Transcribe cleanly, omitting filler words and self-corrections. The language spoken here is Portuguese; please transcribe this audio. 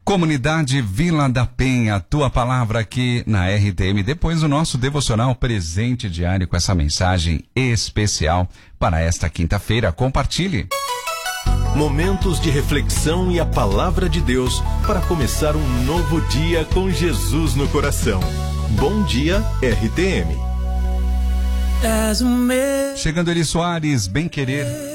Comunidade Vila da Penha, tua palavra aqui na RTM, depois do nosso devocional presente diário com essa mensagem especial para esta quinta-feira. Compartilhe. Momentos de reflexão e a palavra de Deus para começar um novo dia com Jesus no coração. Bom dia, RTM. Chegando Eli Soares, Bem Querer.